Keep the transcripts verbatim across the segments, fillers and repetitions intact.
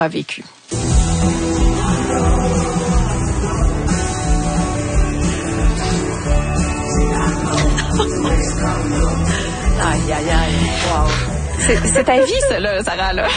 a vécu. Aïe, aïe, aïe. Wow. C'est, c'est ta vie, ça, là, Sarah, là.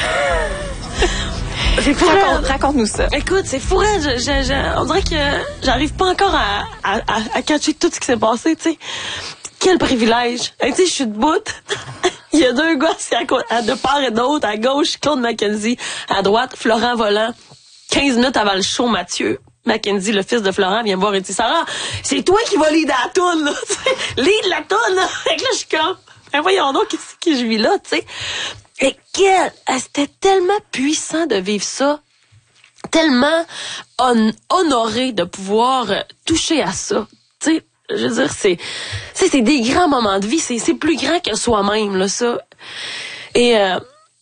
C'est fou. Raconte, raconte-nous ça. Écoute, c'est fou. Je, je, je, on dirait que j'arrive pas encore à, à, à, à catcher tout ce qui s'est passé, tu sais. Quel privilège. Tu sais, je suis debout. Il y a deux gars assis à, à de part et d'autre. À gauche, Claude Mackenzie. À droite, Florent Volant. quinze minutes avant le show, Mathieu Mackenzie, le fils de Florent, vient me voir et dit « Sarah, c'est toi qui vas lead la toune, là. Lead la toune, là. » Fait que là, je suis comme, ben voyons donc, qu'est-ce que je vis là, tu sais. Et quel, c'était tellement puissant de vivre ça. Tellement on, honoré de pouvoir toucher à ça. Tu sais, je veux dire, c'est, c'est, c'est des grands moments de vie. C'est, c'est plus grand que soi-même, là, ça. Et, euh,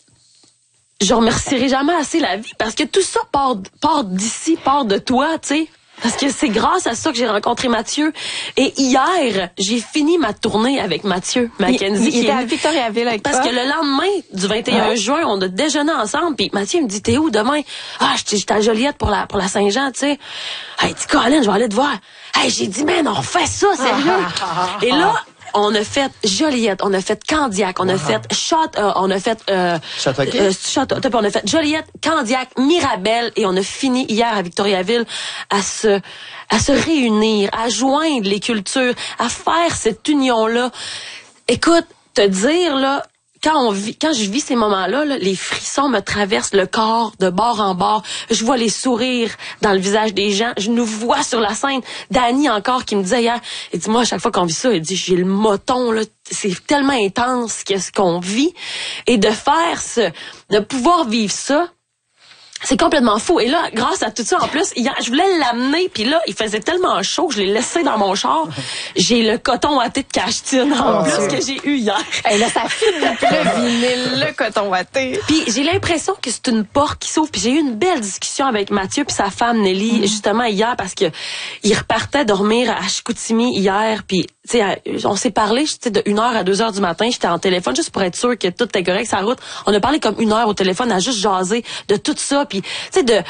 je remercierai jamais assez la vie parce que tout ça part, part d'ici, part de toi, tu sais. Parce que c'est grâce à ça que j'ai rencontré Mathieu. Et hier, j'ai fini ma tournée avec Mathieu Mackenzie. Il, il était à Victoriaville avec Parce toi. que le lendemain du vingt et un ouais. juin, on a déjeuné ensemble. Puis Mathieu me dit, t'es où demain? Ah, j'étais à Joliette pour la, pour la Saint-Jean, tu sais. Hey, dis, Colin, je vais aller te voir. Hey, j'ai dit, man, on refait ça, sérieux. Et là, on a fait Joliette, on a fait Candiac, on a wow. fait Châte, euh, on a fait euh, Châteauguay, euh, Château, on a fait Joliette, Candiac, Mirabel et on a fini hier à Victoriaville à se à se réunir, à joindre les cultures, à faire cette union-là. Écoute, te dire là, quand on vit, quand je vis ces moments-là, là, les frissons me traversent le corps de bord en bord. Je vois les sourires dans le visage des gens. Je nous vois sur la scène. Dany encore qui me disait hier, il dit moi à chaque fois qu'on vit ça, il dit j'ai le moton là. C'est tellement intense qu'est-ce qu'on vit et de faire ce, de pouvoir vivre ça. C'est complètement fou. Et là, grâce à tout ça, en plus, hier, je voulais l'amener, puis là, il faisait tellement chaud que je l'ai laissé dans mon char. J'ai le coton watté de Cachetine en oh, plus que j'ai eu hier. Et là, ça finit le vinyle, le coton watté. Puis j'ai l'impression que c'est une porte qui s'ouvre. Puis j'ai eu une belle discussion avec Mathieu puis sa femme Nelly, mm-hmm. justement hier, parce que il repartait dormir à Chicoutimi hier, puis tu sais, on s'est parlé, tu sais, de une heure à deux heures du matin, j'étais en téléphone juste pour être sûr que tout était correct, sa route. On a parlé comme une heure au téléphone, à juste jaser de tout ça, puis tu sais, de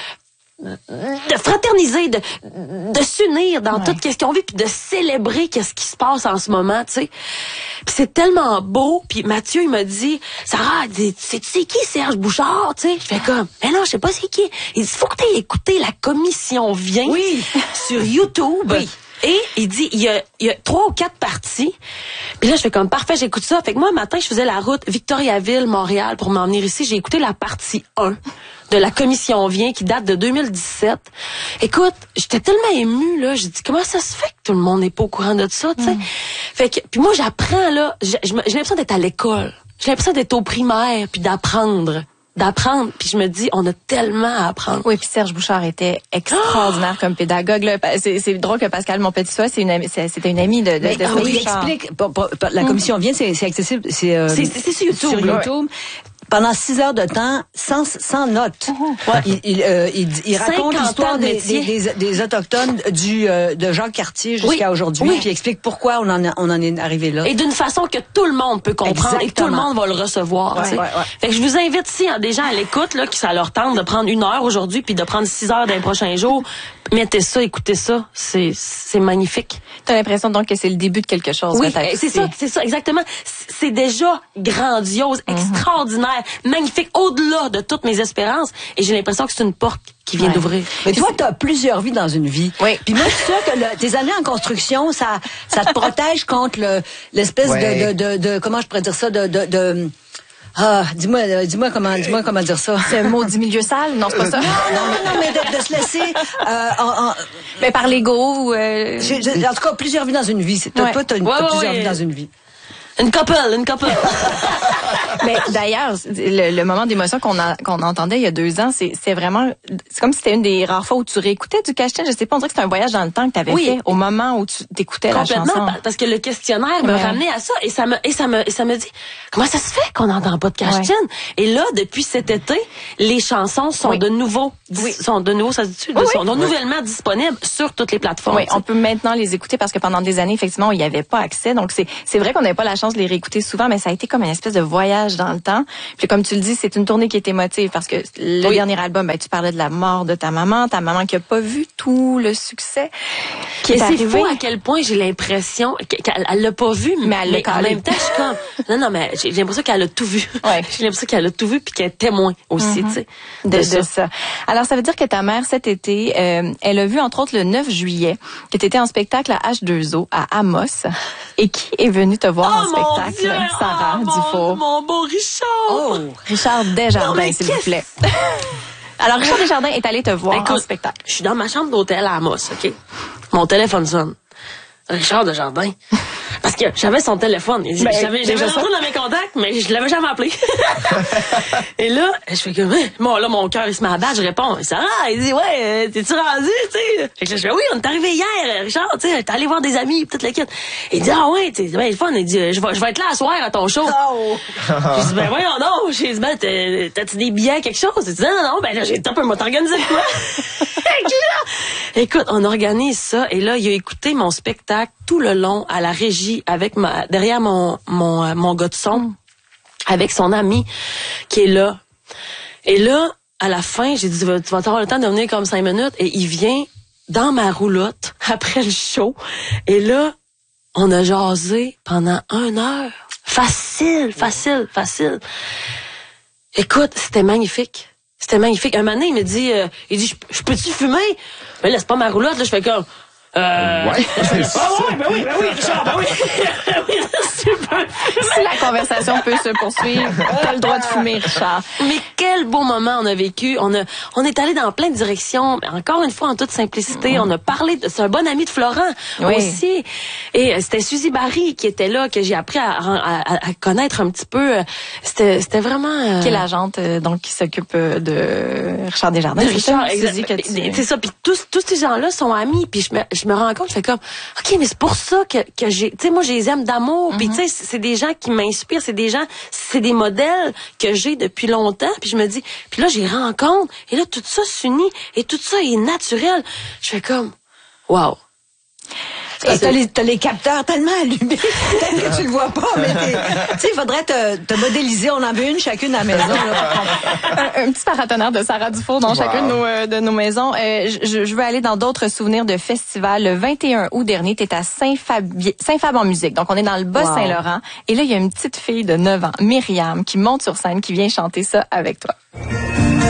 de fraterniser, de de s'unir dans ouais. tout ce qu'on vit, puis de célébrer qu'est-ce qui se passe en ce moment, tu sais. Puis c'est tellement beau. Puis Mathieu, il m'a dit, Sarah, c'est c'est qui Serge Bouchard, tu sais. Je fais comme, mais non, je sais pas c'est qui. Il dit, faut que t'aies écouté La Commission vient oui. sur YouTube. Oui. Et il dit, il y a, il y a trois ou quatre parties. Puis là, je fais comme, parfait, j'écoute ça. Fait que moi, un matin, je faisais la route Victoriaville, Montréal pour m'en venir ici. J'ai écouté la partie un de La Commission vient qui date de deux mille dix-sept. Écoute, j'étais tellement émue, là. J'ai dit, comment ça se fait que tout le monde n'est pas au courant de ça, tu sais? Mm. Fait que, puis moi, j'apprends, là. J'ai, j'ai l'impression d'être à l'école. J'ai l'impression d'être au primaire puis d'apprendre. d'apprendre, puis je me dis, on a tellement à apprendre. Oui, puis Serge Bouchard était extraordinaire oh! comme pédagogue. Là. C'est, c'est drôle que Pascal Monpetit-Soit, c'est une amie, c'est, c'était une amie de, de, Mais, de ah, oui, Bouchard. explique, pour, pour, pour, la commission vient, c'est, c'est accessible, c'est, euh, c'est, c'est, c'est sur YouTube. Sur YouTube. Ouais. Pendant six heures de temps, sans, sans notes. Ouais. Il, il, euh, il, il raconte l'histoire des, des, des, des Autochtones du, euh, de Jacques Cartier jusqu'à oui. aujourd'hui, oui. puis il explique pourquoi on en, a, on en est arrivé là. Et d'une façon que tout le monde peut comprendre. Exactement. Et tout le monde va le recevoir. Ouais, ouais, ouais. Fait que je vous invite ici, hein, des gens à l'écoute, là, qui ça leur tente de prendre une heure aujourd'hui puis de prendre six heures dans les prochains jours. Mettez ça, écoutez ça. C'est, c'est magnifique. T'as l'impression donc que c'est le début de quelque chose. Oui, c'est ça, c'est ça, exactement. C'est déjà grandiose, mm-hmm. extraordinaire, magnifique, au-delà de toutes mes espérances. Et j'ai l'impression que c'est une porte qui vient ouais. d'ouvrir. Mais toi, tu as plusieurs vies dans une vie. Oui. Puis moi, je suis sûre que le, tes années en construction, ça, ça te protège contre le, l'espèce ouais. de, de, de, de, comment je pourrais dire ça, de, de, de ah, dis-moi, euh, dis-moi comment, dis-moi comment dire ça. C'est un mot du milieu sale, non, c'est pas ça. Non, non, non, mais de, de se laisser, euh, en, en, mais par l'ego ou. Euh... J'ai, j'ai, en tout cas, plusieurs vies dans une vie. C'est, ouais. Toi, t'as, une, ouais, t'as ouais, plusieurs ouais. vies dans une vie. Une couple, une couple. Mais d'ailleurs, le, le moment d'émotion qu'on a, qu'on entendait il y a deux ans, c'est, c'est vraiment, c'est comme si c'était une des rares fois où tu réécoutais du Cachetine. Je sais pas, on dirait que c'était un voyage dans le temps que tu avais oui. fait au moment où tu t'écoutais la chanson. Complètement, parce que le questionnaire me ouais. ramenait à ça et ça me, et ça me, et ça me dit, comment ça se fait qu'on n'entend pas de Cachetine? Ouais. Et là, depuis cet été, les chansons sont oui. de nouveau, oui. sont de nouveau, ça se dit, oui, sont oui. nouvellement oui. disponibles sur toutes les plateformes. Oui, on peut maintenant les écouter parce que pendant des années, effectivement, il n'y avait pas accès. Donc c'est, c'est vrai qu'on n'avait pas la chance chance de les réécouter souvent, mais ça a été comme une espèce de voyage dans le temps. Puis comme tu le dis, c'est une tournée qui est émotive parce que le oui. dernier album, ben, tu parlais de la mort de ta maman, ta maman qui a pas vu tout le succès qui est, est arrivé. C'est fou à quel point j'ai l'impression qu'elle elle l'a pas vu, mais, mais en même temps, je suis comme, non, non, mais j'ai l'impression qu'elle a tout vu. Ouais. J'ai l'impression qu'elle a tout vu puis qu'elle est témoin aussi, mm-hmm. tu sais. De, de, ça. de ça. Alors, ça veut dire que ta mère, cet été, euh, elle a vu, entre autres, le neuf juillet, que tu étais en spectacle à H deux O, à Amos. Et qui est venu te voir oh, en spectacle? Dieu! Sarah oh, Dufour. Mon, mon beau Richard! Oh, Richard Desjardins, s'il vous plaît. Alors, Richard Desjardins est allé te voir Écoute, en spectacle. Je suis dans ma chambre d'hôtel à Amos, OK? Mon téléphone sonne. Richard Desjardins. Parce que j'avais son téléphone. Ben, j'avais j'avais rentré dans mes contacts, mais je l'avais jamais appelé. Et là, je fais comme, bon, là, mon cœur, il se met à battre, je réponds, Sarah, il dit, ouais, t'es-tu rendu, tu sais? Fait que là, je fais, oui, on est arrivé hier, Richard, tu sais, t'es allé voir des amis, toute la kit. Il dit, ah ouais, tu sais, ben, le fun, il dit, je vais, je vais être là à soir à ton show. Oh. J'ai dit, ben, voyons non. J'ai dit, ben, t'as-tu des billets, quelque chose? Il dit, non, non, non, ben, là, j'ai top, un mot organisé de quoi? Écoute, on organise ça, et là, il a écouté mon spectacle tout le long à la régie avec ma derrière mon mon mon gars de son mm. avec son ami qui est là. Et là, à la fin, j'ai dit tu vas, tu vas avoir le temps de venir comme cinq minutes et il vient dans ma roulotte après le show. Et là, on a jasé pendant une heure. Facile, facile, facile. Écoute, c'était magnifique. C'était magnifique. Un moment donné, il me dit, euh, il dit, je peux-tu fumer? Mais là, c'est pas ma roulotte, là, je fais comme, Euh, ouais. Ah ouais, ben oui, ben oui, Richard, ben oui. oui super. Si la conversation peut se poursuivre, t'as le droit de fumer, Richard. Mais quel beau moment on a vécu. On a, on est allé dans plein de directions. Encore une fois, en toute simplicité, mm. on a parlé de, c'est un bon ami de Florent oui. aussi. Et c'était Suzy Barry qui était là, que j'ai appris à, à, à connaître un petit peu. C'était, c'était vraiment. Euh... Qui est l'agente, euh, donc, qui s'occupe de Richard Desjardins. De Richard, Suzy, que tu... c'est ça. Puis tous, tous ces gens-là sont amis. Puis je me, je me rends compte, je fais comme, ok, mais c'est pour ça que, que j'ai, tu sais, moi, je les aime d'amour. Mm-hmm. Puis tu sais, c'est des gens qui m'inspirent, c'est des gens, c'est des modèles que j'ai depuis longtemps. Puis je me dis, puis là, j'y rencontre. Et là, tout ça s'unit. Et tout ça est naturel. Je fais comme, wow. Et t'as les, t'as les capteurs tellement allumés, peut-être que tu le vois pas, mais tu sais, il faudrait te, te modéliser. On en veut une chacune à la maison. Là, un, un petit paratonnerre de Sarah Dufour dans wow. chacune de nos, euh, de nos maisons. Euh, je, je veux aller dans d'autres souvenirs de festivals. Le vingt et un août dernier, t'es à Saint-Fab, Saint-Fab en musique. Donc, on est dans le Bas-Saint-Laurent. Wow. Et là, il y a une petite fille de neuf ans, Myriam, qui monte sur scène, qui vient chanter ça avec toi.